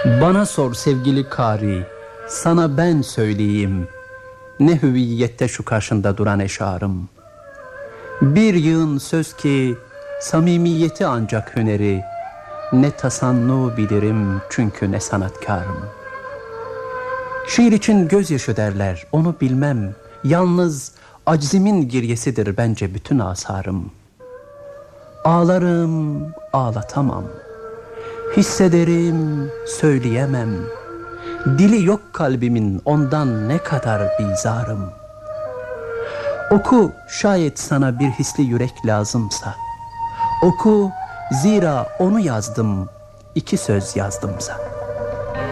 Bana sor sevgili kari, sana ben söyleyeyim, ne hüviyette şu karşında duran eşarım. Bir yığın söz ki samimiyeti ancak hüneri, ne tasannu bilirim çünkü ne sanatkarım. Şiir için gözyaşı derler, onu bilmem, yalnız aczimin giryesidir bence bütün asarım. Ağlarım, ağlatamam, hissederim, söyleyemem. Dili yok kalbimin, ondan ne kadar bizarım. Oku, şayet sana bir hisli yürek lazımsa. Oku, zira onu yazdım, iki söz yazdımsa.